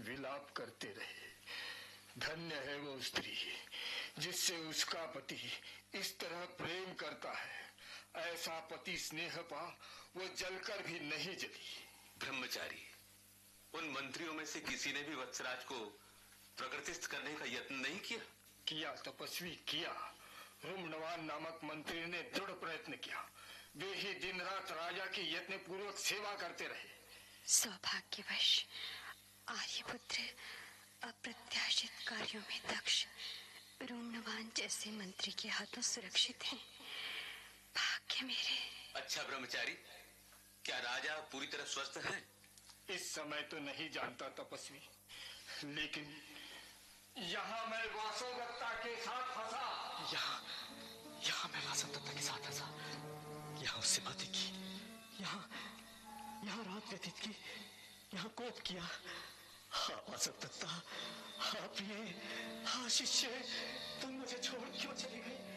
विलाप करते रहे। धन्य है वो स्त्री जिससे उसका पति इस तरह प्रेम करता है। ऐसा पति स्नेह पा वो जलकर भी नहीं जली। ब्रह्मचारी, उन मंत्रियों में से किसी ने भी वत्सराज को प्रकृतिस्थ करने का यत्न नहीं किया? किया तपस्वी, किया। रुम्नवान नामक मंत्री ने दृढ़ प्रयत्न किया। वे ही दिन रात राजा की यत्न पूर्वक सेवा करते रहे। सौभाग्यवश आर्यपुत्र अप्रत्याशित कार्यों में दक्ष रुम्नवान जैसे मंत्री के हाथों सुरक्षित हैं। भाग्य मेरे। अच्छा ब्रह्मचारी, क्या राजा पूरी तरह स्वस्थ हैं? इस समय तो नहीं जानता तपस्वी, लेकिन यहाँ मैं वासवदत्ता के साथ फंसा। यहाँ मैं वासवदत्ता के साथ फंसा। यहाँ उससे बातें की, यहाँ रात व्यतीत की, यहाँ कोप किया। हाँ वासवदत्ता, हाँ प्रिय, हाँ शिष्य, तुम मुझे छोड़ क्यों चली गई?